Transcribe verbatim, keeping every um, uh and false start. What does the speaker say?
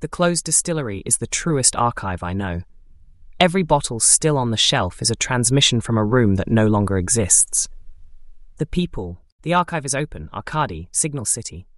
The closed distillery is the truest archive I know. Every bottle still on the shelf is a transmission from a room that no longer exists. The people. The archive is open. Arcady, Signal City.